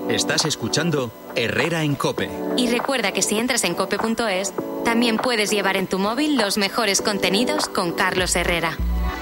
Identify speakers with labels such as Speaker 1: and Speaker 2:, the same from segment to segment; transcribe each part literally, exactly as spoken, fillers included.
Speaker 1: Estás escuchando Herrera en COPE.
Speaker 2: Y recuerda que si entras en cope punto es, también puedes llevar en tu móvil los mejores contenidos con Carlos Herrera.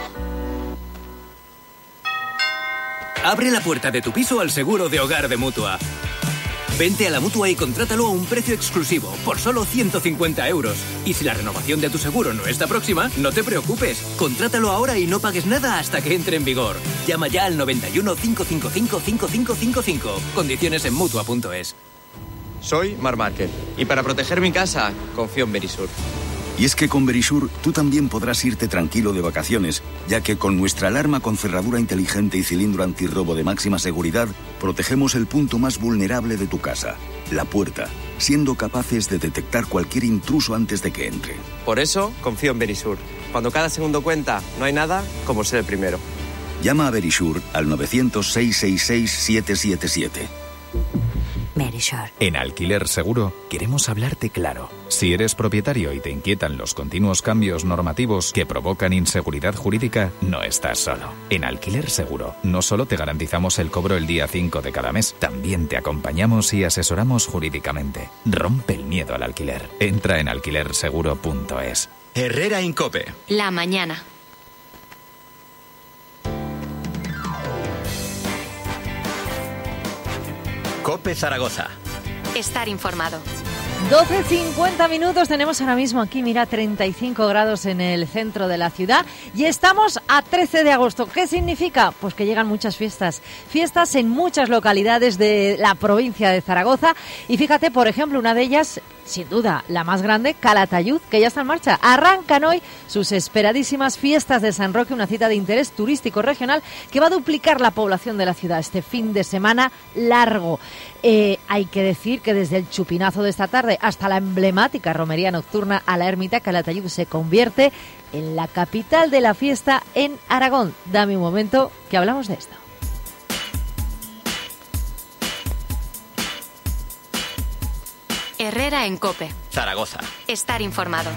Speaker 3: Abre la puerta de tu piso al seguro de hogar de Mutua. Vente a la Mutua y contrátalo a un precio exclusivo, por solo ciento cincuenta euros. Y si la renovación de tu seguro no está próxima, no te preocupes. Contrátalo ahora y no pagues nada hasta que entre en vigor. Llama ya al noventa y uno, cinco cinco cinco, cinco cinco cinco cinco. Condiciones en Mutua punto es.
Speaker 4: Soy Mar Márquez y para proteger mi casa, confío en Verisur.
Speaker 5: Y es que con Verisur tú también podrás irte tranquilo de vacaciones, ya que con nuestra alarma con cerradura inteligente y cilindro antirrobo de máxima seguridad, protegemos el punto más vulnerable de tu casa, la puerta, siendo capaces de detectar cualquier intruso antes de que entre.
Speaker 4: Por eso confío en Verisur. Cuando cada segundo cuenta, no hay nada como ser el primero.
Speaker 5: Llama a Verisur al novecientos, seiscientos sesenta y seis, siete siete siete.
Speaker 6: Verisur. En Alquiler Seguro queremos hablarte claro. Si eres propietario y te inquietan los continuos cambios normativos que provocan inseguridad jurídica, no estás solo. En Alquiler Seguro no solo te garantizamos el cobro el día cinco de cada mes, también te acompañamos y asesoramos jurídicamente. Rompe el miedo al alquiler. Entra en alquiler seguro punto es.
Speaker 1: Herrera en COPE.
Speaker 2: La mañana.
Speaker 1: COPE Zaragoza.
Speaker 2: Estar informado.
Speaker 7: doce cincuenta minutos tenemos ahora mismo aquí, mira, treinta y cinco grados en el centro de la ciudad y estamos a trece de agosto. ¿Qué significa? Pues que llegan muchas fiestas. Fiestas en muchas localidades de la provincia de Zaragoza y fíjate, por ejemplo, una de ellas, sin duda, la más grande, Calatayud, que ya está en marcha. Arrancan hoy sus esperadísimas fiestas de San Roque, una cita de interés turístico regional que va a duplicar la población de la ciudad este fin de semana largo. Eh, hay que decir que desde el chupinazo de esta tarde hasta la emblemática romería nocturna a la ermita, Calatayud se convierte en la capital de la fiesta en Aragón. Dame un momento que hablamos de esto.
Speaker 2: Herrera en COPE.
Speaker 1: Zaragoza.
Speaker 2: Estar informado.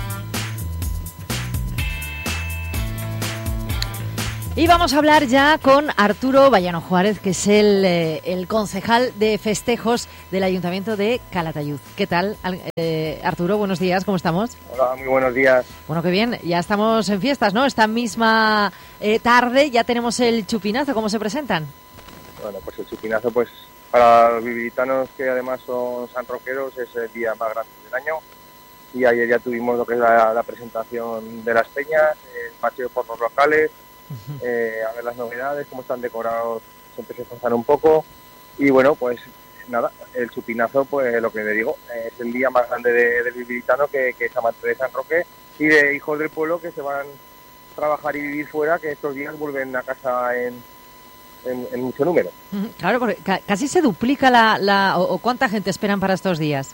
Speaker 7: Y vamos a hablar ya con Arturo Vallano Juárez, que es el, eh, el concejal de festejos del Ayuntamiento de Calatayud. ¿Qué tal, eh, Arturo? Buenos días, ¿cómo estamos?
Speaker 8: Hola, muy buenos días.
Speaker 7: Bueno, qué bien, ya estamos en fiestas, ¿no? Esta misma eh, tarde ya tenemos el chupinazo, ¿cómo se presentan?
Speaker 8: Bueno, pues el chupinazo, pues para los viviritanos que además son sanroqueros, es el día más grande del año. Y ayer ya tuvimos lo que es la, la presentación de las peñas, el paseo por los locales, Eh, a ver las novedades, cómo están decorados, siempre se esforzan un poco y bueno, pues nada, el chupinazo, pues lo que le digo, es el día más grande de, del viviritano que, que es amante de San Roque y de hijos del pueblo que se van a trabajar y vivir fuera, que estos días vuelven a casa en, en, en mucho número.
Speaker 7: Claro, porque ca- casi se duplica la, la o, o ¿cuánta gente esperan para estos días?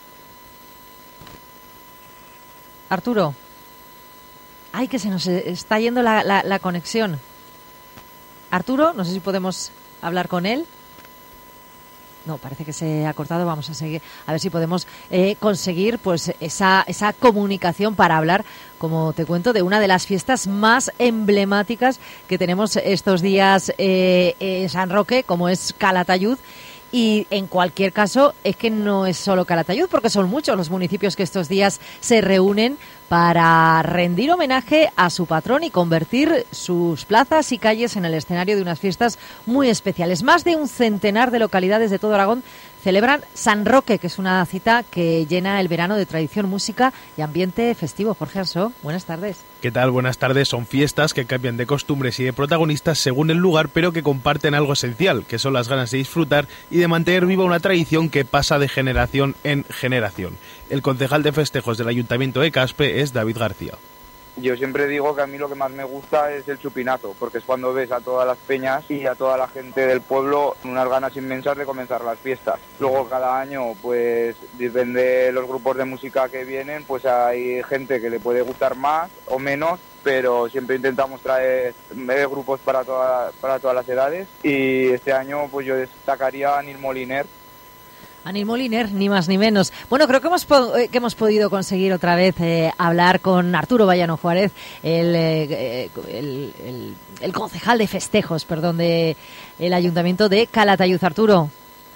Speaker 7: Arturo. Ay, que se nos está yendo la, la, la conexión. Arturo, no sé si podemos hablar con él. No, parece que se ha cortado. Vamos a seguir, a ver si podemos eh, conseguir pues esa, esa comunicación para hablar, como te cuento, de una de las fiestas más emblemáticas que tenemos estos días eh, en San Roque, como es Calatayud. Y en cualquier caso, es que no es solo Calatayud, porque son muchos los municipios que estos días se reúnen para rendir homenaje a su patrón y convertir sus plazas y calles en el escenario de unas fiestas muy especiales. Más de un centenar de localidades de todo Aragón celebran San Roque, que es una cita que llena el verano de tradición, música y ambiente festivo. Jorge Arsó, buenas tardes.
Speaker 9: ¿Qué tal? Buenas tardes. Son fiestas que cambian de costumbres y de protagonistas según el lugar, pero que comparten algo esencial, que son las ganas de disfrutar y de mantener viva una tradición que pasa de generación en generación. El concejal de festejos del Ayuntamiento de Caspe es David García.
Speaker 10: Yo siempre digo que a mí lo que más me gusta es el chupinazo, porque es cuando ves a todas las peñas y a toda la gente del pueblo unas ganas inmensas de comenzar las fiestas. Luego cada año, pues depende de los grupos de música que vienen, pues hay gente que le puede gustar más o menos, pero siempre intentamos traer grupos para, toda, para todas las edades y este año pues yo destacaría a Anil Moliner.
Speaker 7: Anil Moliner, ni más ni menos. Bueno, creo que hemos po- que hemos podido conseguir otra vez eh, hablar con Arturo Vallano Juárez, el, eh, el, el, el concejal de festejos, perdón, de el Ayuntamiento de Calatayud. Arturo.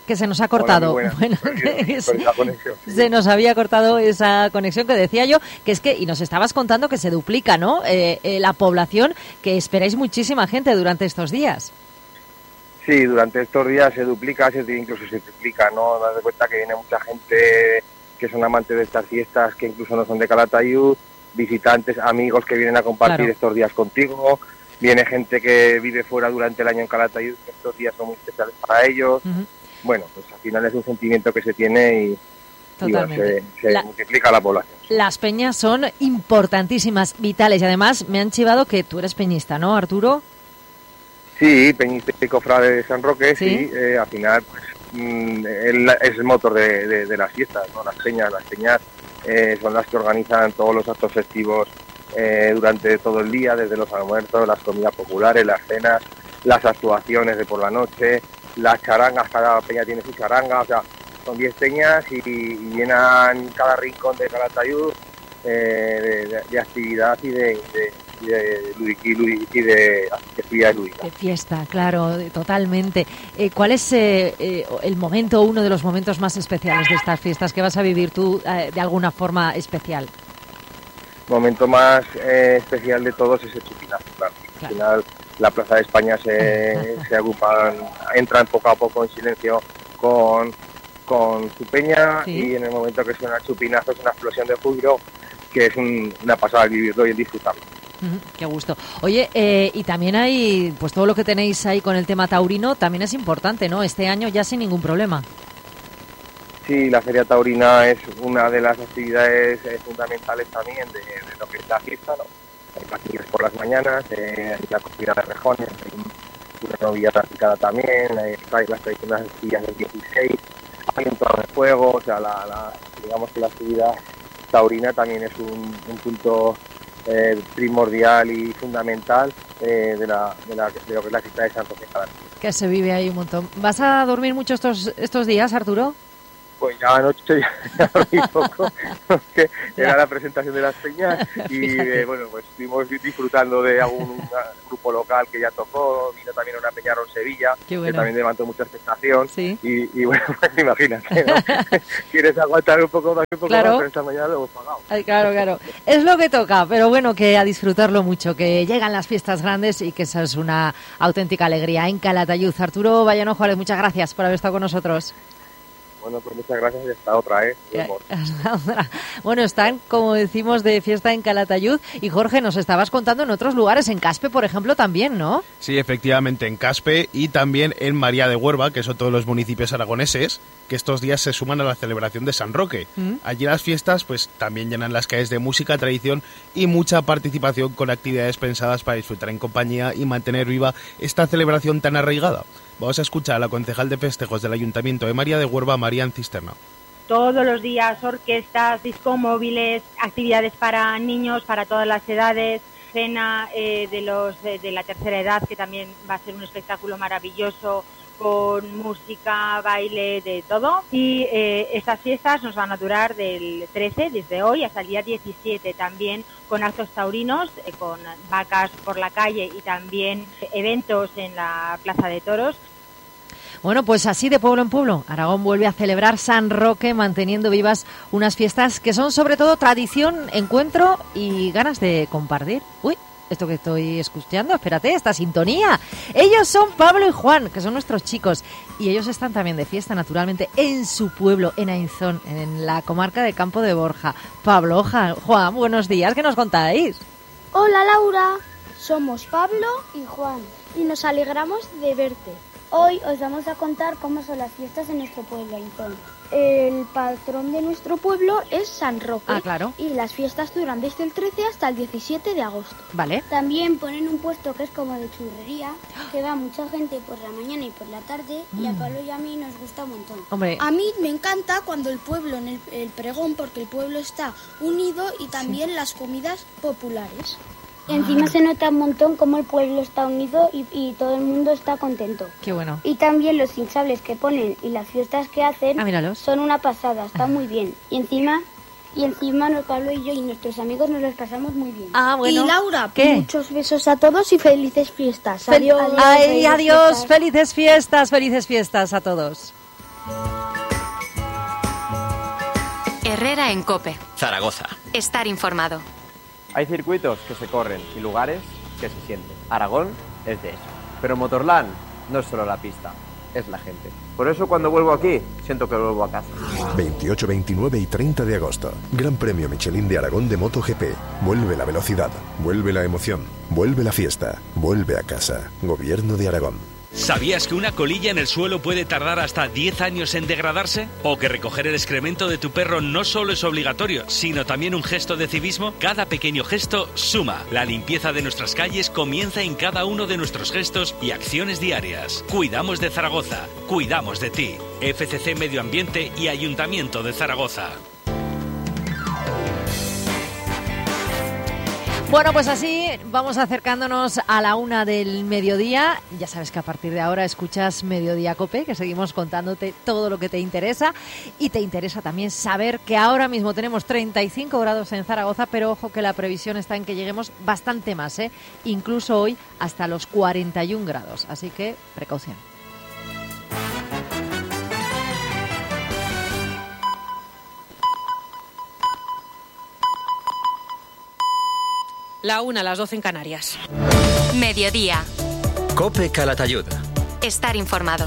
Speaker 7: que se nos ha cortado.
Speaker 8: Hola,
Speaker 7: bueno,
Speaker 8: que se,
Speaker 7: se nos había cortado esa conexión que decía yo, que es que, y nos estabas contando que se duplica, ¿no? Eh, eh, la población, que esperáis muchísima gente durante estos días.
Speaker 8: Sí, durante estos días se duplica, se incluso se triplica, ¿no? Das de cuenta que viene mucha gente que son amantes de estas fiestas, que incluso no son de Calatayud, visitantes, amigos que vienen a compartir claro. estos días contigo, viene gente que vive fuera durante el año en Calatayud, que estos días son muy especiales para ellos. Uh-huh. Bueno, pues al final es un sentimiento que se tiene y, y bueno, se, se la, multiplica la población.
Speaker 7: Las peñas son importantísimas, vitales, y además me han chivado que tú eres peñista, ¿no, Arturo?
Speaker 8: Sí, peñista y cofrade de San Roque, sí, sí eh, al final pues mm, el, es el motor de, de, de las fiestas, ¿no? Las peñas, las peñas eh, son las que organizan todos los actos festivos eh, durante todo el día, desde los almuerzos, las comidas populares, las cenas, las actuaciones de por la noche, las charangas, cada peña tiene su charanga, o sea, son diez peñas y, y llenan cada rincón de Calatayud eh, de, de, de actividad y de... de y de, y de, y de actividad lúdica.
Speaker 7: De fiesta, claro, totalmente. Eh, ¿Cuál es eh, eh, el momento, uno de los momentos más especiales de estas fiestas que vas a vivir tú eh, de alguna forma especial?
Speaker 8: El momento más eh, especial de todos es el chupinazo, claro. Claro. Al final la Plaza de España se, se agrupan, entran poco a poco en silencio con, con su peña, ¿sí? Y en el momento que suena el chupinazo es una explosión de júbilo que es un, una pasada el vivirlo y el disfrutarlo.
Speaker 7: Qué gusto. Oye, eh, y también hay, pues todo lo que tenéis ahí con el tema taurino también es importante, ¿no? Este año ya sin ningún problema.
Speaker 8: Sí, la Feria Taurina es una de las actividades eh, fundamentales también de, de lo que es la fiesta, ¿no? Hay pasillos por las mañanas, eh, hay la cocina de rejones, hay una novilla traficada también, hay, hay las tradicionales sillas del dieciséis, hay un trono de fuego, o sea, la, la, digamos que la actividad taurina también es un, un punto Eh, primordial y fundamental eh, de, la, de, la, de lo que es la fiesta de San Roque.
Speaker 7: Que se vive ahí un montón. ¿Vas a dormir mucho estos estos días, Arturo?
Speaker 8: Pues ya anoche ya, ya dormí poco, porque era la presentación de las peñas y eh, bueno, pues estuvimos disfrutando de algún grupo local que ya tocó, vino también una peña en Sevilla, bueno. Que también levantó mucha expectación, ¿sí? y, y bueno, pues imagínate, ¿no? Quieres aguantar un poco más, un poco claro. más, pero esta mañana lo hemos pagado.
Speaker 7: Ay, claro, claro, es lo que toca, pero bueno, que a disfrutarlo mucho, que llegan las fiestas grandes y que esa es una auténtica alegría en Calatayud. Arturo Bayano Juárez, muchas gracias por haber estado con nosotros.
Speaker 8: Bueno, pues muchas gracias y hasta otra, ¿eh?
Speaker 7: Bueno, están, como decimos, de fiesta en Calatayud. Y Jorge, nos estabas contando en otros lugares, en Caspe, por ejemplo, también, ¿no?
Speaker 9: Sí, efectivamente, en Caspe y también en María de Huerva, que son todos los municipios aragoneses, que estos días se suman a la celebración de San Roque. ¿Mm? Allí las fiestas, pues también llenan las calles de música, tradición y mucha participación con actividades pensadas para disfrutar en compañía y mantener viva esta celebración tan arraigada. Vamos a escuchar a la concejal de festejos del Ayuntamiento de María de Huerva, Marian Cisterna.
Speaker 11: Todos los días, orquestas, discomóviles, actividades para niños, para todas las edades, cena eh, de los de, de la tercera edad, que también va a ser un espectáculo maravilloso, con música, baile, de todo. Y eh, estas fiestas nos van a durar del trece, desde hoy, hasta el día diecisiete, también con actos taurinos, eh, con vacas por la calle y también eventos en la Plaza de Toros.
Speaker 7: Bueno, pues así de pueblo en pueblo, Aragón vuelve a celebrar San Roque, manteniendo vivas unas fiestas que son sobre todo tradición, encuentro y ganas de compartir. Uy, esto que estoy escuchando, espérate, esta sintonía. Ellos son Pablo y Juan, que son nuestros chicos, y ellos están también de fiesta, naturalmente, en su pueblo, en Ainzón, en la comarca de Campo de Borja. Pablo, Juan, buenos días, ¿qué nos contáis?
Speaker 12: Hola, Laura, somos Pablo y Juan, y nos alegramos de verte. Hoy os vamos a contar cómo son las fiestas en nuestro pueblo, Ainzón. El patrón de nuestro pueblo es San Roque.
Speaker 7: Ah, claro.
Speaker 12: Y las fiestas duran desde el trece hasta el diecisiete de agosto.
Speaker 7: Vale.
Speaker 12: También ponen un puesto que es como de churrería, que va mucha gente por la mañana y por la tarde, mm. y a Pablo y a mí nos gusta un montón.
Speaker 7: Hombre.
Speaker 12: A mí me encanta cuando el pueblo, en el, el pregón, porque el pueblo está unido, y también sí. las comidas populares. Y encima se nota un montón cómo el pueblo está unido y, y todo el mundo está contento.
Speaker 7: Qué bueno.
Speaker 12: Y también los hinchables que ponen y las fiestas que hacen
Speaker 7: ah,
Speaker 12: son una pasada, está muy bien. Y encima, y encima Pablo y yo y nuestros amigos nos los pasamos muy bien.
Speaker 7: Ah, bueno.
Speaker 12: Y Laura,
Speaker 7: ¿qué?
Speaker 12: Muchos besos a todos y felices fiestas.
Speaker 7: Fel-
Speaker 12: adiós.
Speaker 7: Ay, adiós, felices fiestas, felices fiestas a todos.
Speaker 2: Herrera en COPE.
Speaker 1: Zaragoza.
Speaker 2: Estar informado.
Speaker 4: Hay circuitos que se corren y lugares que se sienten. Aragón es de eso. Pero Motorland no es solo la pista, es la gente. Por eso cuando vuelvo aquí, siento que vuelvo a casa.
Speaker 13: veintiocho, veintinueve y treinta de agosto. Gran Premio Michelin de Aragón de MotoGP. Vuelve la velocidad, vuelve la emoción, vuelve la fiesta, vuelve a casa. Gobierno de Aragón.
Speaker 14: ¿Sabías que una colilla en el suelo puede tardar hasta diez años en degradarse? ¿O que recoger el excremento de tu perro no solo es obligatorio, sino también un gesto de civismo? Cada pequeño gesto suma. La limpieza de nuestras calles comienza en cada uno de nuestros gestos y acciones diarias. Cuidamos de Zaragoza, cuidamos de ti. F C C Medio Ambiente y Ayuntamiento de Zaragoza.
Speaker 7: Bueno, pues así vamos acercándonos a la una del mediodía. Ya sabes que a partir de ahora escuchas Mediodía COPE, que seguimos contándote todo lo que te interesa. Y te interesa también saber que ahora mismo tenemos treinta y cinco grados en Zaragoza, pero ojo que la previsión está en que lleguemos bastante más, ¿eh? Incluso hoy hasta los cuarenta y un grados. Así que precaución.
Speaker 15: La una, las doce en Canarias.
Speaker 2: Mediodía.
Speaker 1: COPE Calatayud.
Speaker 2: Estar informado.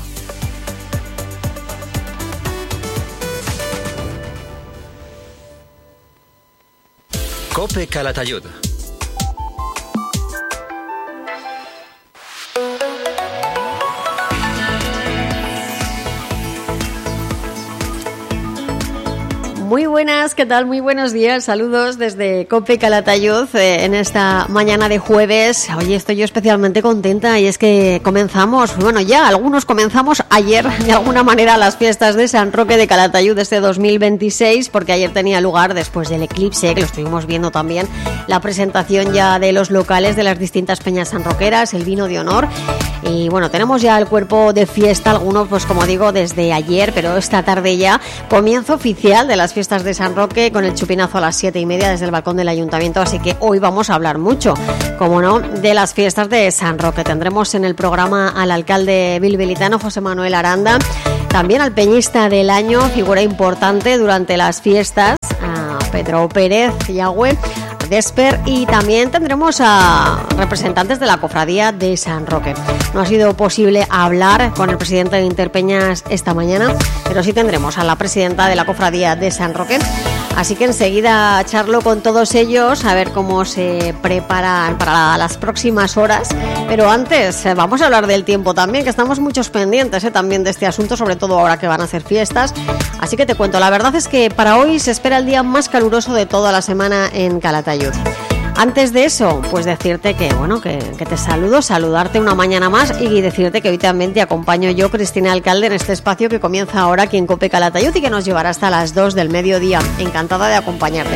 Speaker 1: COPE Calatayud.
Speaker 16: Muy buenas, ¿qué tal? Muy buenos días, saludos desde COPE Calatayud eh, en esta mañana de jueves. Hoy estoy yo especialmente contenta y es que comenzamos, bueno ya, algunos comenzamos ayer de alguna manera las fiestas de San Roque de Calatayud este dos mil veintiséis, porque ayer tenía lugar, después del eclipse, que lo estuvimos viendo también, la presentación ya de los locales de las distintas peñas sanroqueras, el vino de honor. Y bueno, tenemos ya el cuerpo de fiesta, algunos pues como digo desde ayer, pero esta tarde ya comienzo oficial de las fiestas de San Roque con el chupinazo a las siete y media desde el balcón del ayuntamiento, así que hoy vamos a hablar mucho, como no, de las fiestas de San Roque. Tendremos en el programa al alcalde bilbilitano José Manuel Aranda, también al peñista del año, figura importante durante las fiestas, a Pedro Pérez Yagüe Desper, y también tendremos a representantes de la cofradía de San Roque. No ha sido posible hablar con el presidente de Interpeñas esta mañana, pero sí tendremos a la presidenta de la cofradía de San Roque. Así que enseguida charlo con todos ellos a ver cómo se preparan para las próximas horas. Pero antes vamos a hablar del tiempo también, que estamos muchos pendientes ¿eh? también de este asunto, sobre todo ahora que van a hacer fiestas. Así que te cuento, la verdad es que para hoy se espera el día más caluroso de toda la semana en Calatayud. Antes de eso, pues decirte que bueno que, que te saludo, saludarte una mañana más y decirte que hoy también te acompaño yo, Cristina Alcalde, en este espacio que comienza ahora aquí en COPE Calatayud y que nos llevará hasta las dos del mediodía. Encantada de acompañarte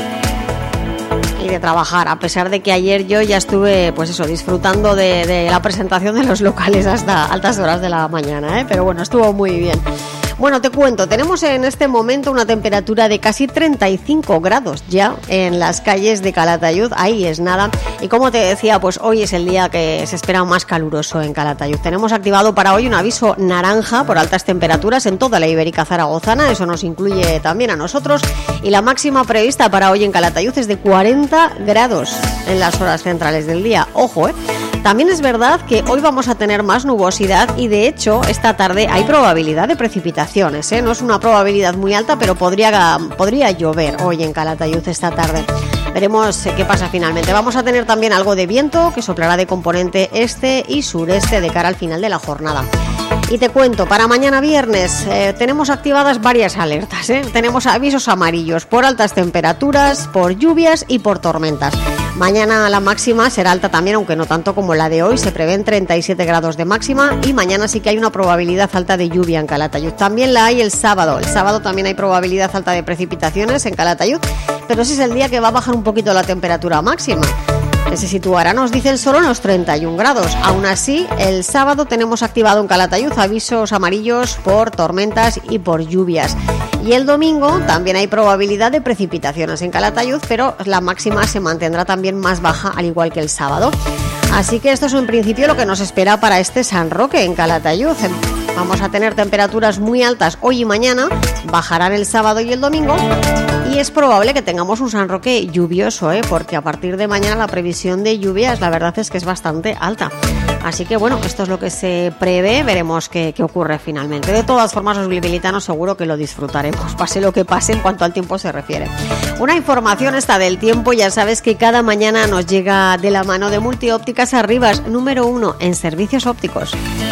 Speaker 16: y de trabajar, a pesar de que ayer yo ya estuve, pues eso, disfrutando de, de la presentación de los locales hasta altas horas de la mañana, ¿eh? Pero bueno, estuvo muy bien. Bueno, te cuento, tenemos en este momento una temperatura de casi treinta y cinco grados ya en las calles de Calatayud, ahí es nada. Y como te decía, pues hoy es el día que se espera más caluroso en Calatayud. Tenemos activado para hoy un aviso naranja por altas temperaturas en toda la Ibérica zaragozana, eso nos incluye también a nosotros. Y la máxima prevista para hoy en Calatayud es de cuarenta grados en las horas centrales del día. Ojo, ¿eh? También es verdad que hoy vamos a tener más nubosidad y de hecho esta tarde hay probabilidad de precipitaciones, ¿eh? No es una probabilidad muy alta, pero podría, podría llover hoy en Calatayud esta tarde. Veremos qué pasa finalmente. Vamos a tener también algo de viento que soplará de componente este y sureste de cara al final de la jornada. Y te cuento, para mañana viernes eh, tenemos activadas varias alertas, ¿eh? Tenemos avisos amarillos por altas temperaturas, por lluvias y por tormentas. Mañana la máxima será alta también, aunque no tanto como la de hoy. Se prevén treinta y siete grados de máxima y mañana sí que hay una probabilidad alta de lluvia en Calatayud. También la hay el sábado. El sábado también hay probabilidad alta de precipitaciones en Calatayud, pero ese es el día que va a bajar un poquito la temperatura máxima, que se situará, nos dicen, solo en los treinta y un grados. Aún así, el sábado tenemos activado en Calatayud avisos amarillos por tormentas y por lluvias. Y el domingo también hay probabilidad de precipitaciones en Calatayud, pero la máxima se mantendrá también más baja, al igual que el sábado. Así que esto es en principio lo que nos espera para este San Roque en Calatayud. Vamos a tener temperaturas muy altas hoy y mañana, bajarán el sábado y el domingo y es probable que tengamos un San Roque lluvioso, ¿eh? Porque a partir de mañana la previsión de lluvias la verdad es que es bastante alta. Así que bueno, esto es lo que se prevé, veremos qué, qué ocurre finalmente. De todas formas, los bilbilitanos seguro que lo disfrutaremos, pase lo que pase en cuanto al tiempo se refiere. Una información esta del tiempo, ya sabes que cada mañana nos llega de la mano de Multiópticas Arribas, número uno en servicios ópticos.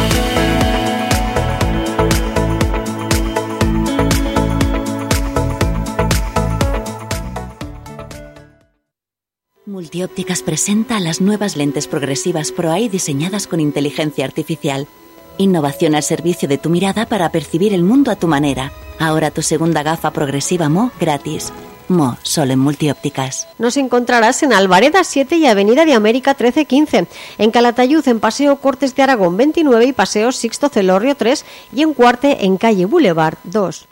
Speaker 15: Multiópticas presenta las nuevas lentes progresivas ProEye diseñadas con inteligencia artificial. Innovación al servicio de tu mirada para percibir el mundo a tu manera. Ahora tu segunda gafa progresiva M O gratis. M O, solo en Multiópticas.
Speaker 16: Nos encontrarás en Alvareda siete y Avenida de América trece quince, en Calatayud en Paseo Cortes de Aragón veintinueve y Paseo Sixto Celorrio tres y en Cuarte en Calle Boulevard dos.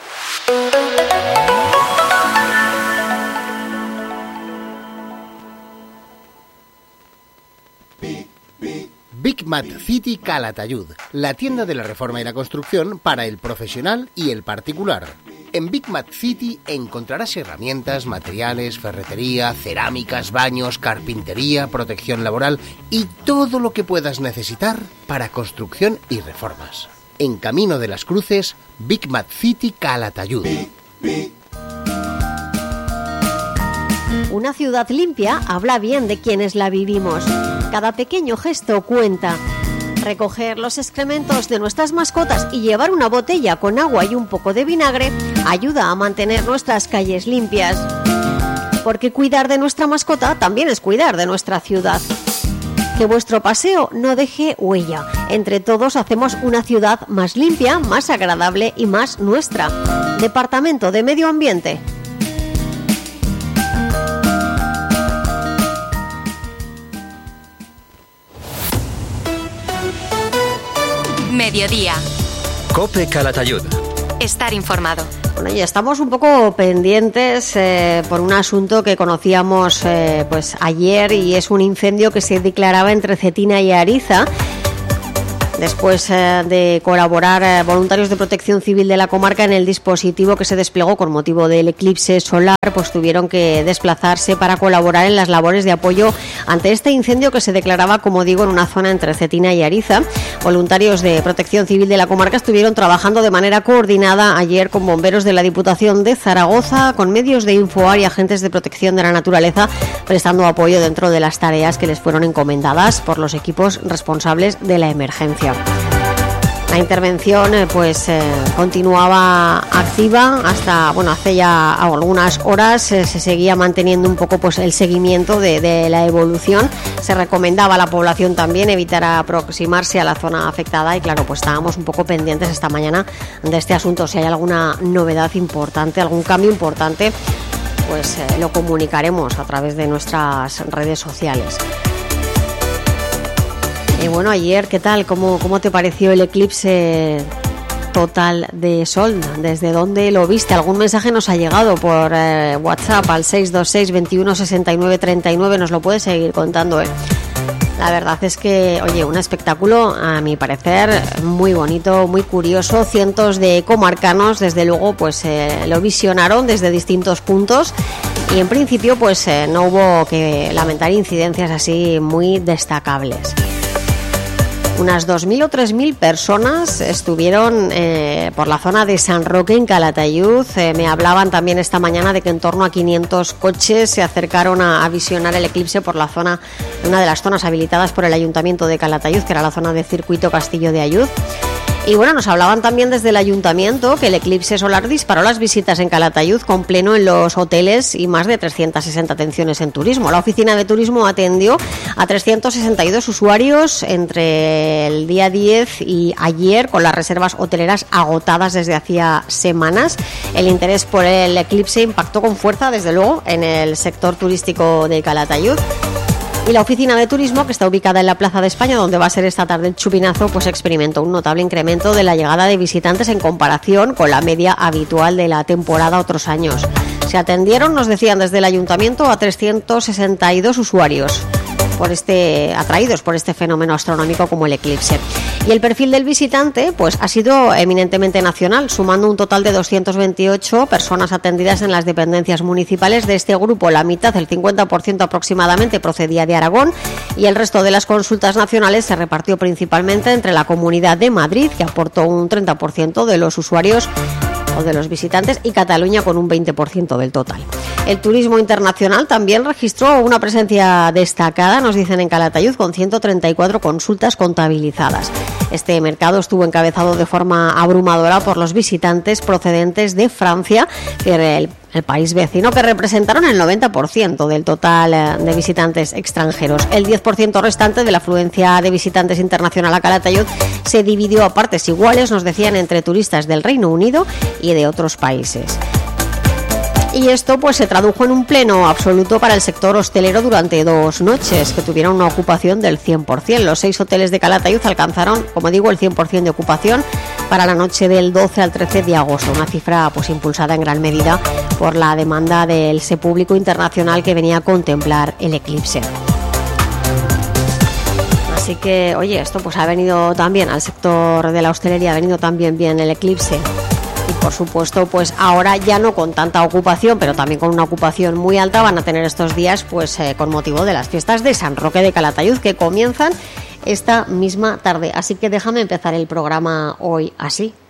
Speaker 17: Big Mat City Calatayud, la tienda de la reforma y la construcción para el profesional y el particular. En Big Mat City encontrarás herramientas, materiales, ferretería, cerámicas, baños, carpintería, protección laboral y todo lo que puedas necesitar para construcción y reformas. En Camino de las Cruces, Big Mat City Calatayud.
Speaker 16: Una ciudad limpia habla bien de quienes la vivimos. Cada pequeño gesto cuenta. Recoger los excrementos de nuestras mascotas y llevar una botella con agua y un poco de vinagre ayuda a mantener nuestras calles limpias. Porque cuidar de nuestra mascota también es cuidar de nuestra ciudad. Que vuestro paseo no deje huella. Entre todos hacemos una ciudad más limpia, más agradable y más nuestra. Departamento de Medio Ambiente.
Speaker 2: Mediodía.
Speaker 1: COPE Calatayud.
Speaker 2: Estar informado.
Speaker 16: Bueno, ya estamos un poco pendientes eh, por un asunto que conocíamos eh, pues ayer y es un incendio que se declaraba entre Cetina y Ariza. Después eh, de colaborar eh, voluntarios de Protección Civil de la comarca en el dispositivo que se desplegó con motivo del eclipse solar, pues tuvieron que desplazarse para colaborar en las labores de apoyo ante este incendio que se declaraba, como digo, en una zona entre Cetina y Ariza. Voluntarios de Protección Civil de la comarca estuvieron trabajando de manera coordinada ayer con bomberos de la Diputación de Zaragoza, con medios de Infoar y agentes de protección de la naturaleza, prestando apoyo dentro de las tareas que les fueron encomendadas por los equipos responsables de la emergencia. La intervención pues eh, continuaba activa hasta, bueno, hace ya algunas horas eh, se seguía manteniendo un poco pues el seguimiento de, de la evolución. Se recomendaba a la población también evitar aproximarse a la zona afectada y claro, pues estábamos un poco pendientes esta mañana de este asunto. Si hay alguna novedad importante, algún cambio importante, pues eh, lo comunicaremos a través de nuestras redes sociales. Y bueno, ayer, ¿qué tal? ¿Cómo, cómo te pareció el eclipse total de sol? ¿Desde dónde lo viste? ¿Algún mensaje nos ha llegado por eh, WhatsApp al seis dos seis, veintiuno, sesenta y nueve, treinta y nueve? Nos lo puedes seguir contando, ¿eh? La verdad es que, oye, un espectáculo, a mi parecer, muy bonito, muy curioso. Cientos de comarcanos, desde luego, pues eh, lo visionaron desde distintos puntos. Y en principio, pues eh, no hubo que lamentar incidencias así muy destacables. Unas dos mil o tres mil personas estuvieron eh, por la zona de San Roque en Calatayud. Eh, me hablaban también esta mañana de que en torno a quinientos coches se acercaron a, a visionar el eclipse por la zona, una de las zonas habilitadas por el Ayuntamiento de Calatayud, que era la zona de Circuito Castillo de Ayud. Y bueno, nos hablaban también desde el Ayuntamiento que el eclipse solar disparó las visitas en Calatayud con pleno en los hoteles y más de trescientas sesenta atenciones en turismo. La oficina de turismo atendió a trescientos sesenta y dos usuarios entre el día diez y ayer, con las reservas hoteleras agotadas desde hacía semanas. El interés por el eclipse impactó con fuerza, desde luego, en el sector turístico de Calatayud. Y la oficina de turismo, que está ubicada en la Plaza de España, donde va a ser esta tarde el chupinazo, pues experimentó un notable incremento de la llegada de visitantes en comparación con la media habitual de la temporada otros años. Se atendieron, nos decían desde el Ayuntamiento, a trescientos sesenta y dos usuarios. por este atraídos por este fenómeno astronómico como el eclipse. Y el perfil del visitante pues ha sido eminentemente nacional, sumando un total de doscientas veintiocho personas atendidas en las dependencias municipales. De este grupo, la mitad, el cincuenta por ciento aproximadamente, procedía de Aragón, y el resto de las consultas nacionales se repartió principalmente entre la Comunidad de Madrid, que aportó un treinta por ciento de los usuarios o de los visitantes, y Cataluña con un veinte por ciento del total. El turismo internacional también registró una presencia destacada, nos dicen en Calatayud, con ciento treinta y cuatro consultas contabilizadas. Este mercado estuvo encabezado de forma abrumadora por los visitantes procedentes de Francia, que era el el país vecino, que representaron el noventa por ciento del total de visitantes extranjeros. El diez por ciento restante de la afluencia de visitantes internacional a Calatayud se dividió a partes iguales, nos decían, entre turistas del Reino Unido y de otros países. Y esto pues se tradujo en un pleno absoluto para el sector hostelero durante dos noches, que tuvieron una ocupación del cien por ciento. Los seis hoteles de Calatayud alcanzaron, como digo, el cien por ciento de ocupación para la noche del doce al trece de agosto, una cifra pues impulsada en gran medida por la demanda del ese público internacional que venía a contemplar el eclipse. Así que, oye, esto pues ha venido también al sector de la hostelería, ha venido también bien el eclipse. Y por supuesto, pues ahora ya no con tanta ocupación, pero también con una ocupación muy alta van a tener estos días, pues eh, con motivo de las fiestas de San Roque de Calatayud, que comienzan esta misma tarde. Así que déjame empezar el programa hoy así.